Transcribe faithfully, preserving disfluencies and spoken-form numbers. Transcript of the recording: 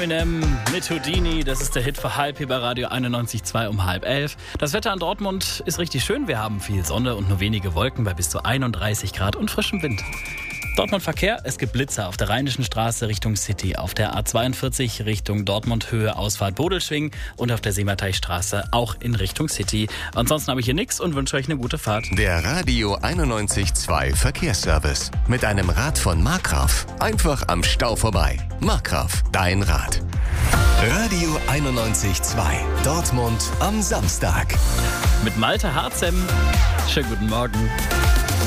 Eminem mit Houdini, das ist der Hit für halb hier bei Radio einundneunzig Komma zwei um halb elf. Das Wetter in Dortmund ist richtig schön. Wir haben viel Sonne und nur wenige Wolken bei bis zu einunddreißig Grad und frischem Wind. Dortmund Verkehr, es gibt Blitzer auf der Rheinischen Straße Richtung City, auf der A zweiundvierzig Richtung Dortmund Höhe Ausfahrt Bodelschwing und auf der Seemateichstraße auch in Richtung City. Ansonsten habe ich hier nichts und wünsche euch eine gute Fahrt. Der Radio einundneunzig Komma zwei Verkehrsservice mit einem Rad von Markgraf. Einfach am Stau vorbei. Markgraf, dein Rad. Radio einundneunzig Komma zwei Dortmund am Samstag. Mit Malte Harzem. Schönen guten Morgen.